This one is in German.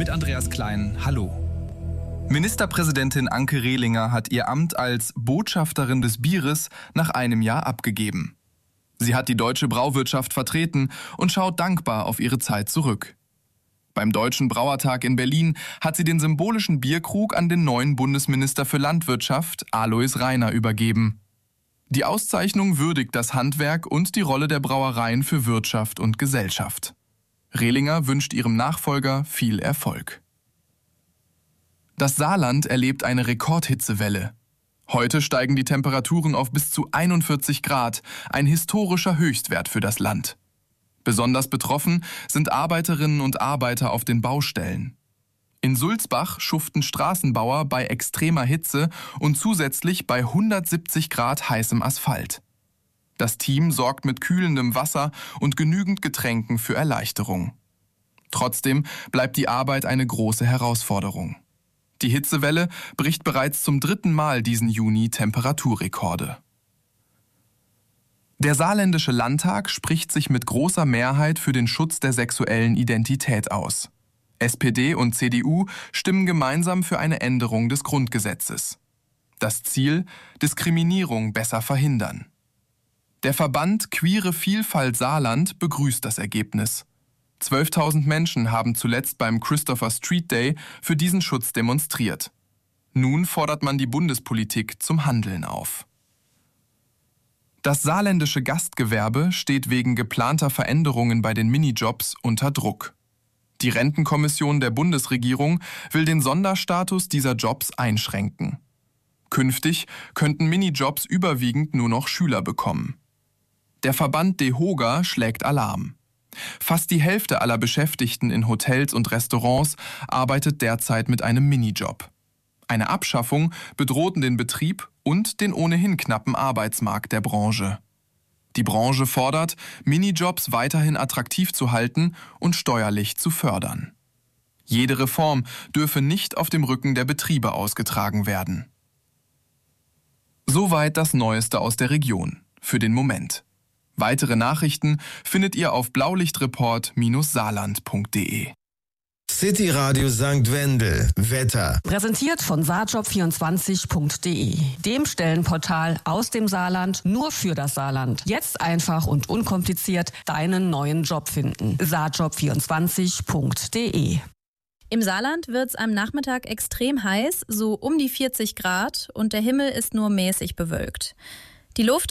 mit Andreas Klein. Hallo. Ministerpräsidentin Anke Rehlinger hat ihr Amt als Botschafterin des Bieres nach einem Jahr abgegeben. Sie hat die deutsche Brauwirtschaft vertreten und schaut dankbar auf ihre Zeit zurück. Beim Deutschen Brauertag in Berlin hat sie den symbolischen Bierkrug an den neuen Bundesminister für Landwirtschaft, Alois Rainer, übergeben. Die Auszeichnung würdigt das Handwerk und die Rolle der Brauereien für Wirtschaft und Gesellschaft. Rehlinger wünscht ihrem Nachfolger viel Erfolg. Das Saarland erlebt eine Rekordhitzewelle. Heute steigen die Temperaturen auf bis zu 41 Grad, ein historischer Höchstwert für das Land. Besonders betroffen sind Arbeiterinnen und Arbeiter auf den Baustellen. In Sulzbach schuften Straßenbauer bei extremer Hitze und zusätzlich bei 170 Grad heißem Asphalt. Das Team sorgt mit kühlendem Wasser und genügend Getränken für Erleichterung. Trotzdem bleibt die Arbeit eine große Herausforderung. Die Hitzewelle bricht bereits zum 3. Mal diesen Juni Temperaturrekorde. Der Saarländische Landtag spricht sich mit großer Mehrheit für den Schutz der sexuellen Identität aus. SPD und CDU stimmen gemeinsam für eine Änderung des Grundgesetzes. Das Ziel: Diskriminierung besser verhindern. Der Verband Queere Vielfalt Saarland begrüßt das Ergebnis. 12.000 Menschen haben zuletzt beim Christopher Street Day für diesen Schutz demonstriert. Nun fordert man die Bundespolitik zum Handeln auf. Das saarländische Gastgewerbe steht wegen geplanter Veränderungen bei den Minijobs unter Druck. Die Rentenkommission der Bundesregierung will den Sonderstatus dieser Jobs einschränken. Künftig könnten Minijobs überwiegend nur noch Schüler bekommen. Der Verband DEHOGA schlägt Alarm. Fast die Hälfte aller Beschäftigten in Hotels und Restaurants arbeitet derzeit mit einem Minijob. Eine Abschaffung bedroht den Betrieb und den ohnehin knappen Arbeitsmarkt der Branche. Die Branche fordert, Minijobs weiterhin attraktiv zu halten und steuerlich zu fördern. Jede Reform dürfe nicht auf dem Rücken der Betriebe ausgetragen werden. Soweit das Neueste aus der Region. Für den Moment. Weitere Nachrichten findet ihr auf blaulichtreport-saarland.de. City Radio St. Wendel. Wetter. Präsentiert von saarjob24.de, dem Stellenportal aus dem Saarland nur für das Saarland. Jetzt einfach und unkompliziert deinen neuen Job finden. saarjob24.de. Im Saarland wird es am Nachmittag extrem heiß, so um die 40 Grad, und der Himmel ist nur mäßig bewölkt. Die Luft